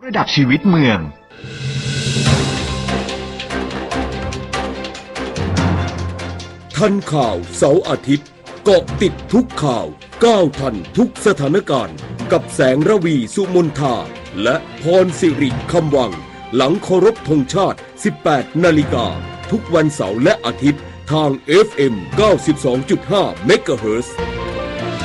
ระดับชีวิตเมืองทันข่าวเสาร์อาทิตย์เกาะติดทุกข่าวก้าวทันทุกสถานการณ์กับแสงระวีสุมนทาและพรสิริคำวังหลังเคารพธงชาติ 18 นาฬิกาทุกวันเสาร์และอาทิตย์ทาง FM 92.5 เมกะเฮิรตซ์